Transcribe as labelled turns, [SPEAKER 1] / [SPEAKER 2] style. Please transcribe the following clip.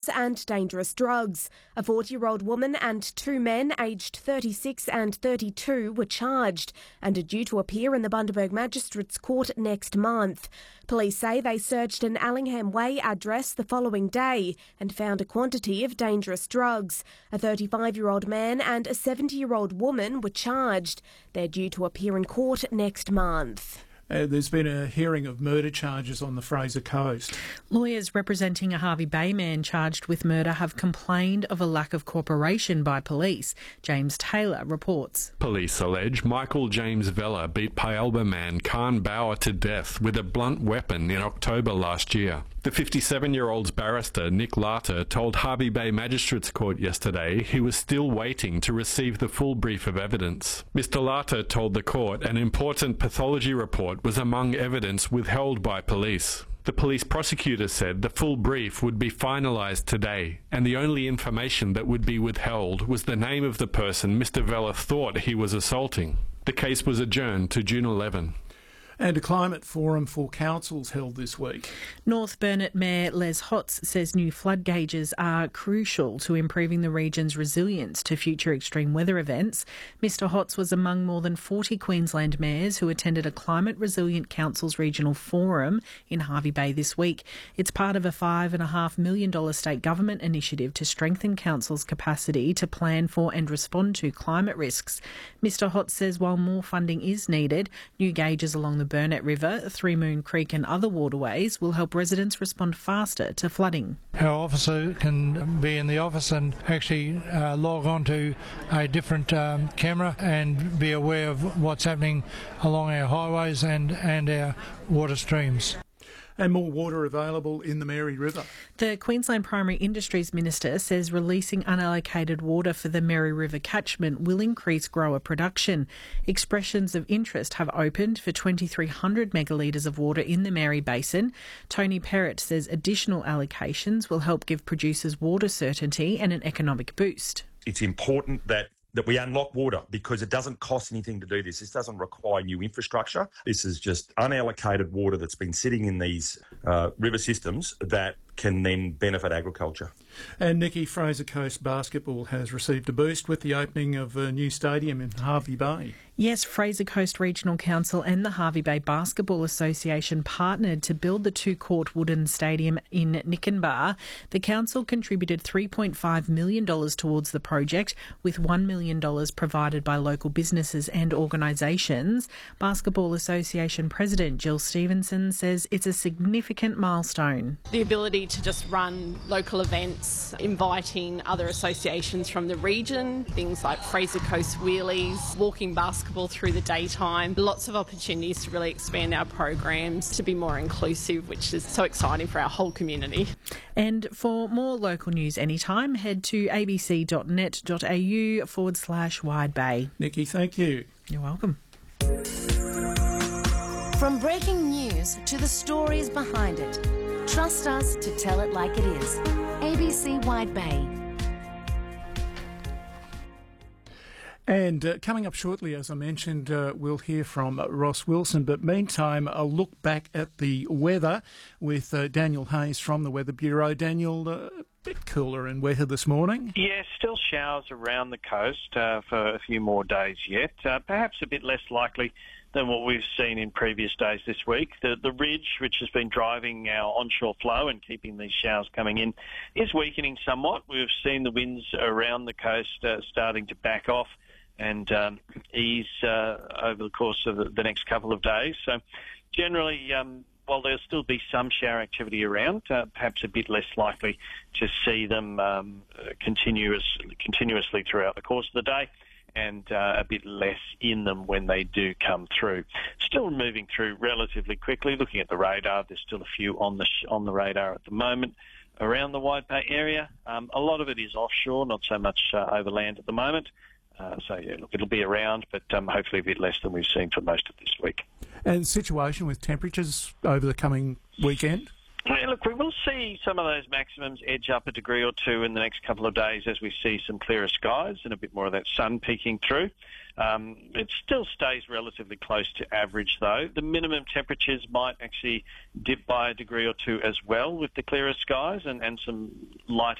[SPEAKER 1] and dangerous drugs. A 40-year-old woman and two men aged 36 and 32 were charged and are due to appear in the Bundaberg Magistrates Court next month. Police say they searched an Allingham Way address the following day and found a quantity of dangerous drugs. A 35-year-old man and a 70-year-old woman were charged. They're due to appear in court next month.
[SPEAKER 2] There's been a hearing of murder charges on the Fraser Coast.
[SPEAKER 3] Lawyers representing a Hervey Bay man charged with murder have complained of a lack of cooperation by police. James Taylor reports.
[SPEAKER 4] Police allege Michael James Vella beat Pyalba man Khan Bauer to death with a blunt weapon in October last year. The 57-year-old's barrister, Nick Larter, told Hervey Bay Magistrates Court yesterday he was still waiting to receive the full brief of evidence. Mr Larter told the court an important pathology report was among evidence withheld by police. The police prosecutor said the full brief would be finalised today, and the only information that would be withheld was the name of the person Mr Vella thought he was assaulting. The case was adjourned to June 11.
[SPEAKER 2] And a climate forum for councils held this week.
[SPEAKER 3] North Burnett Mayor Les Hotz says new flood gauges are crucial to improving the region's resilience to future extreme weather events. Mr Hotz was among more than 40 Queensland mayors who attended a Climate Resilient Councils regional forum in Hervey Bay this week. It's part of a $5.5 million state government initiative to strengthen councils' capacity to plan for and respond to climate risks. Mr Hotz says while more funding is needed, new gauges along the Burnett River, Three Moon Creek and other waterways will help residents respond faster to flooding.
[SPEAKER 5] Our officer can be in the office and actually log on to a different camera and be aware of what's happening along our highways and our water streams.
[SPEAKER 2] And more water available in the Mary River.
[SPEAKER 3] The Queensland Primary Industries Minister says releasing unallocated water for the Mary River catchment will increase grower production. Expressions of interest have opened for 2,300 megalitres of water in the Mary Basin. Tony Perrott says additional allocations will help give producers water certainty and an economic boost.
[SPEAKER 6] It's important that we unlock water because it doesn't cost anything to do this. This doesn't require new infrastructure. This is just unallocated water that's been sitting in these river systems that can then benefit agriculture.
[SPEAKER 2] And Nikki, Fraser Coast Basketball has received a boost with the opening of a new stadium in Hervey Bay.
[SPEAKER 3] Yes, Fraser Coast Regional Council and the Hervey Bay Basketball Association partnered to build the two-court wooden stadium in Nikenbah. The council contributed $3.5 million towards the project, with $1 million provided by local businesses and organisations. Basketball Association President Jill Stevenson says it's a significant milestone.
[SPEAKER 7] The ability to just run local events, inviting other associations from the region, things like Fraser Coast Wheelies, walking basketball through the daytime, lots of opportunities to really expand our programs to be more inclusive, which is so exciting for our whole community.
[SPEAKER 3] And for more local news anytime, head to abc.net.au/Wide Bay.
[SPEAKER 2] Nikki, thank you.
[SPEAKER 3] You're welcome.
[SPEAKER 8] From breaking news to the stories behind it, trust us to tell it like it is. ABC Wide Bay.
[SPEAKER 2] And coming up shortly, as I mentioned, we'll hear from Ross Wilson. But meantime, a look back at the weather with Daniel Hayes from the Weather Bureau. Daniel, a bit cooler and wetter this morning.
[SPEAKER 9] Yeah, still showers around the coast for a few more days yet. Perhaps a bit less likely than what we've seen in previous days this week. The ridge, which has been driving our onshore flow and keeping these showers coming in, is weakening somewhat. We've seen the winds around the coast starting to back off and ease over the course of the next couple of days. So generally, while there'll still be some shower activity around, perhaps a bit less likely to see them continuously throughout the course of the day, and a bit less in them when they do come through. Still moving through relatively quickly. Looking at the radar, there's still a few on the radar at the moment around the Wide Bay area. A lot of it is offshore, not so much over land at the moment. So, yeah, look, it'll be around, but hopefully a bit less than we've seen for most of this week.
[SPEAKER 2] And the situation with temperatures over the coming weekend?
[SPEAKER 9] Yeah, look, we will see some of those maximums edge up a degree or two in the next couple of days as we see some clearer skies and a bit more of that sun peeking through. It still stays relatively close to average, though. The minimum temperatures might actually dip by a degree or two as well with the clearer skies and some lighter